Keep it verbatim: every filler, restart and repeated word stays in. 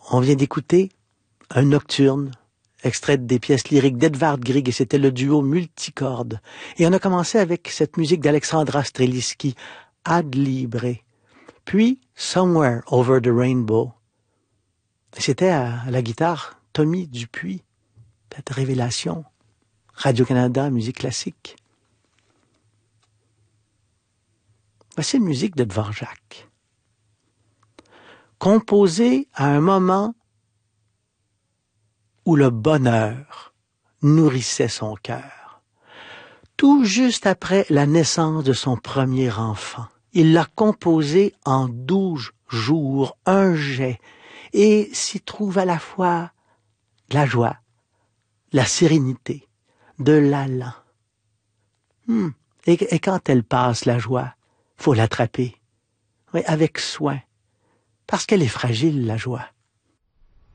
On vient d'écouter un nocturne, extrait des pièces lyriques d'Edvard Grieg, et c'était le duo multicorde. Et on a commencé avec cette musique d'Alexandra Strelitzky, Ad Libre. Puis, Somewhere Over the Rainbow. C'était à la guitare Tommy Dupuis. Cette révélation. Radio-Canada, musique classique. Voici une musique de Dvorak. Composée à un moment où le bonheur nourrissait son cœur. Tout juste après la naissance de son premier enfant. Il l'a composé en douze jours, un jet, et s'y trouve à la fois la joie, la sérénité, de l'allant. Hmm. Et, et quand elle passe, la joie, faut l'attraper, oui, avec soin, parce qu'elle est fragile, la joie.